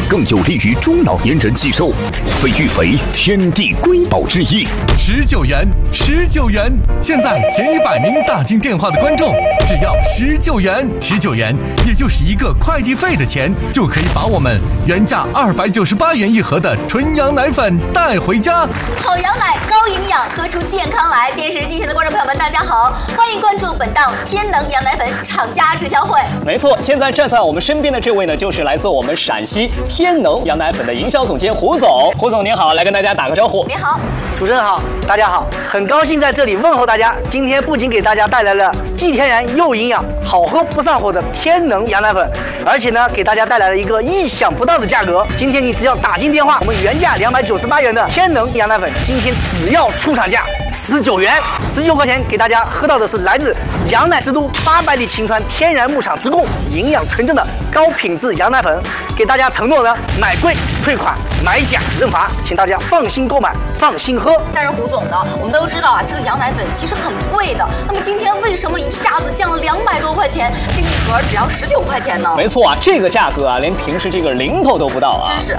更有利于中老年人吸收，被誉为天地瑰宝之一。 19元，19元！现在前100名打进电话的观众，只要19元，19元，也就是一个快递费的钱，就可以把我们原价298元一盒的纯羊奶粉带回家。 好羊奶，高营养，喝出健康来。电视机前的观众朋友们，大家好，欢迎关注本档天能羊奶粉厂家直销会。 没错，现在站在我们身边的这位呢，就是来自我们陕西天能羊奶粉的营销总监胡总。胡总您好，来跟大家打个招呼。 你好， 主持人好，大家好，很高兴在这里问候大家。今天不仅给大家带来了既天然又营养、好喝不上火的天能羊奶粉，而且呢，给大家带来了一个意想不到的价格。今天你只要打进电话，我们原价298元的天能羊奶粉，今天只要出厂价19元，19块钱给大家喝到的是来自羊奶之都800里秦川天然牧场直供、营养纯正的高品质羊奶粉。给大家承诺呢，买贵退款，买假认罚，请大家放心购买，放心喝。 但是胡总呢，我们都知道啊，这个羊奶粉其实很贵的。那么今天为什么一下子降了200多块钱，这一盒只要19块钱呢？ 没错啊，这个价格啊，连平时这个零头都不到啊！ 真是。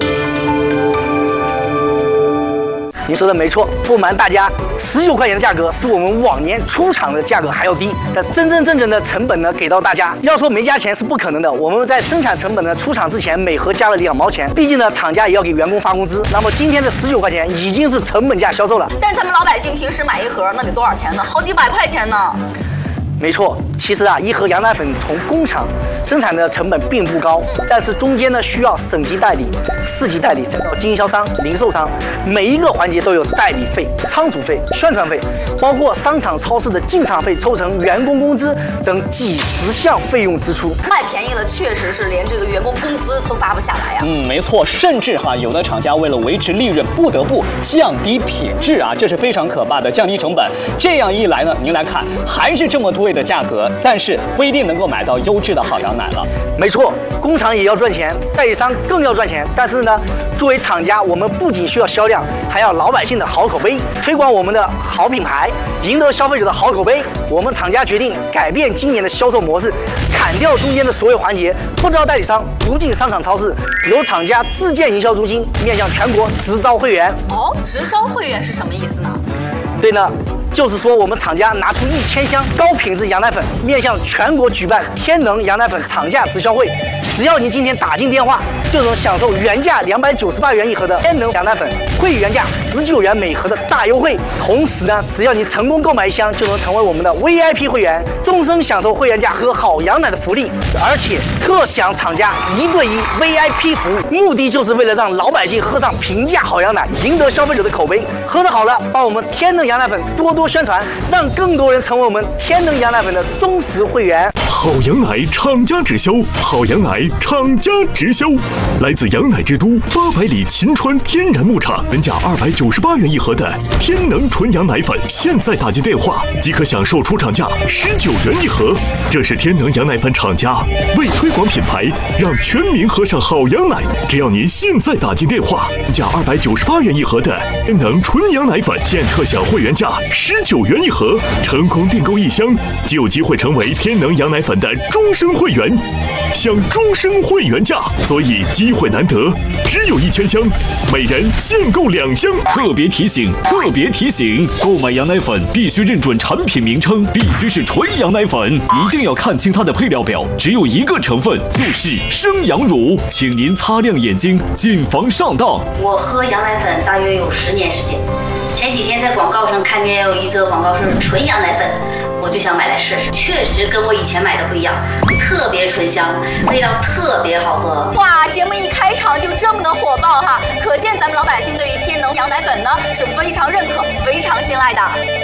您说的没错，不瞒大家，19块钱的价格是我们往年出厂的价格还要低，但是真正的成本呢给到大家，要说没加钱是不可能的。我们在生产成本呢出厂之前每盒加了2毛钱，毕竟呢厂家也要给员工发工资。那么今天的19块钱已经是成本价销售了。 但是咱们老百姓平时买一盒那得多少钱呢？好几百块钱呢。 没错，其实啊，一盒羊奶粉从工厂生产的成本并不高，但是中间呢需要省级代理、市级代理，再到经销商、零售商，每一个环节都有代理费、仓储费、宣传费，包括商场、超市的进场费、抽成、员工工资等几十项费用支出。 卖便宜了，确实是连这个员工工资都发不下来呀。 没错，甚至有的厂家为了维持利润，不得不降低品质啊，这是非常可怕的，降低成本。这样一来呢，您来看，还是这么贵的价格，但是不一定能够买到优质的好羊奶了。 没错，工厂也要赚钱，代理商更要赚钱。但是呢，作为厂家，我们不仅需要销量，还要老百姓的好口碑，推广我们的好品牌，赢得消费者的好口碑。我们厂家决定改变今年的销售模式，砍掉中间的所有环节，不招代理商，不进商场超市，由厂家自建营销中心，面向全国直招会员。 哦，直招会员是什么意思呢？ 对呢，就是说我们厂家拿出1000箱高品质羊奶粉，面向全国举办天能羊奶粉厂价直销会。只要您今天打进电话，就能享受原价298元一盒的天能羊奶粉，会员价19元每盒的大优惠。同时呢，只要你成功购买1箱，就能成为我们的 VIP 会员，终身享受会员价喝好羊奶的福利，而且特享厂家1对1 VIP 服务，目的就是为了让老百姓喝上平价好羊奶，赢得消费者的口碑。喝得好了，帮我们天能羊奶粉多多宣传，让更多人成为我们天能羊奶粉的忠实会员。 好羊奶厂家直销，好羊奶厂家直销，来自羊奶之都800里秦川天然牧场，原价298元一盒的天能纯羊奶粉，现在打进电话即可享受出厂价19元一盒。这是天能羊奶粉厂家为推广品牌，让全民喝上好羊奶。只要您现在打进电话，原价298元一盒的天能纯羊奶粉，现特享会员价19元一盒，成功订购1箱就有机会成为天能羊奶粉的终身会员，享终身会员价，所以机会难得，只有1000箱，每人限购2箱。 特别提醒，购买羊奶粉必须认准产品名称，必须是纯羊奶粉，一定要看清它的配料表，只有一个成分，就是生羊乳，请您擦亮眼睛，谨防上当。 我喝羊奶粉大约有10年时间，前几天在广告上看见有一则广告是纯羊奶粉，我就想买来试试，确实跟我以前买的不一样，特别醇香，味道特别好喝。 哇，节目一开场就这么的火爆哈，可见咱们老百姓对于天能羊奶粉呢是非常认可、非常信赖的。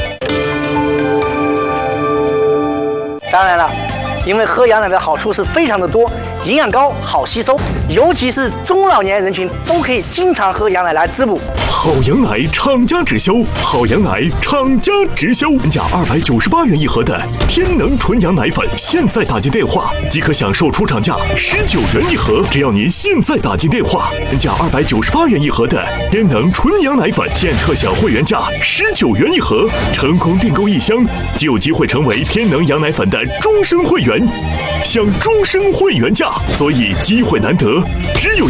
当然了，因为喝羊奶的好处是非常的多，营养高，好吸收，尤其是中老年人群都可以经常喝羊奶来滋补。 好羊奶厂家直销，好羊奶厂家直销，原价298元一盒的天能纯羊奶粉，现在打进电话即可享受出厂价19元一盒。只要您现在打进电话，原价298元一盒的天能纯羊奶粉，现特享会员价19元一盒，成功订购1箱就有机会成为天能羊奶粉的终身会员，享终身会员价，所以机会难得，只有